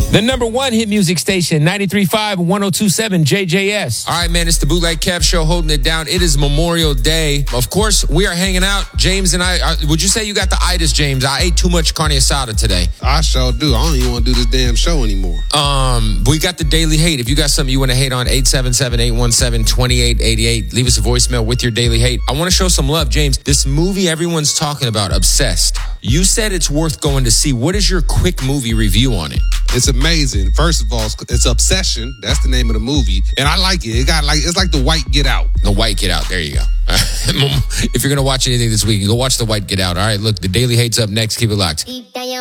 The #1 hit music station, 93.5, 102.7 JJS. All right, man, it's the Bootleg Kev Show holding it down. It is Memorial Day. Of course, we are hanging out. James and I, would you say you got the itis, James? I ate too much carne asada today. I sure do. I don't even want to do this damn show anymore. We got the daily hate. If you got something you want to hate on, 877-817-2888. Leave us a voicemail with your daily hate. I want to show some love, James. This movie everyone's talking about, Obsessed. You said it's worth going to see. What is your quick movie review on it? It's amazing. First of all, it's Obsession. That's the name of the movie. And I like it. It's like The White Get Out. The White Get Out. There you go. If you're going to watch anything this week, go watch The White Get Out. All right, look, the Daily Hate's up next. Keep it locked.